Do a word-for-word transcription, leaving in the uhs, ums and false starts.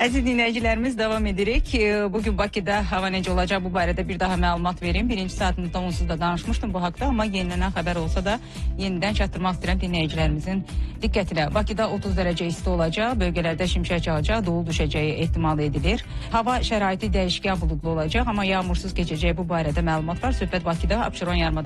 Əziz dinləyicilərimiz, davam edirik. Bugün Bakıda hava necə olacaq bu barədə bir daha məlumat verim. Birinci saatımızda onsuz da danışmışdım bu haqda, amma yenilənən xəbər olsa da yenidən çatdırmaq istəyirəm dinləyicilərimizin diqqətinə. Bakıda otuz dərəcə isti olacaq, bölgələrdə şimşək çağacaq, dolu düşəcəyi ehtimal edilir. Hava şəraiti dəyişkən buludlu olacaq, amma yağmursuz keçəcəyi bu barədə məlumat var. Söhbət Bakıda, Abşeron yarımadasında